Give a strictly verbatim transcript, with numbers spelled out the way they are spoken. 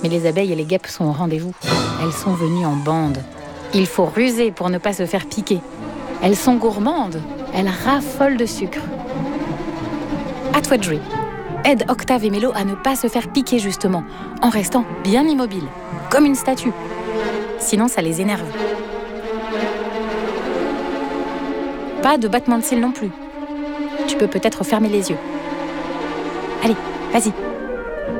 Mais les abeilles et les guêpes sont au rendez-vous. Elles sont venues en bande. Il faut ruser pour ne pas se faire piquer. Elles sont gourmandes. Elles raffolent de sucre. À toi de jouer. Aide Octave et Mélo à ne pas se faire piquer justement, en restant bien immobile, comme une statue. Sinon, ça les énerve. Pas de battement de cils non plus. Tu peux peut-être fermer les yeux. Allez, vas-y.